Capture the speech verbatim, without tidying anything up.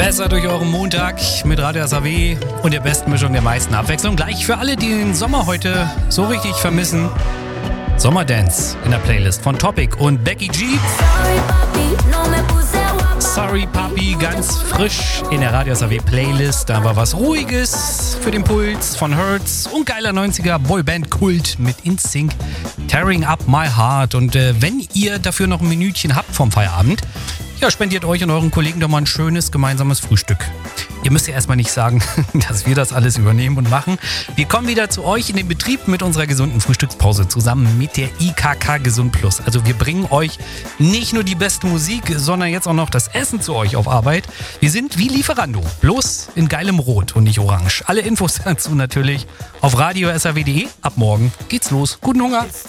Besser durch euren Montag mit Radio S A W und der besten Mischung der meisten Abwechslung. Gleich für alle, die den Sommer heute so richtig vermissen. Sommerdance in der Playlist von Topic und Becky G. Sorry Papi, ganz frisch in der Radio S A W Playlist. Da war was Ruhiges für den Puls von Hertz und geiler neunziger Boyband-Kult mit InSync, Tearing Up My Heart. Und äh, wenn ihr dafür noch ein Minütchen habt vom Feierabend, ja, spendiert euch und euren Kollegen doch mal ein schönes gemeinsames Frühstück. Ihr müsst ja erstmal nicht sagen, dass wir das alles übernehmen und machen. Wir kommen wieder zu euch in den Betrieb mit unserer gesunden Frühstückspause zusammen mit der I K K Gesund Plus. Also wir bringen euch nicht nur die beste Musik, sondern jetzt auch noch das Essen zu euch auf Arbeit. Wir sind wie Lieferando, bloß in geilem Rot und nicht orange. Alle Infos dazu natürlich auf radio s a w punkt d e. Ab morgen geht's los. Guten Hunger!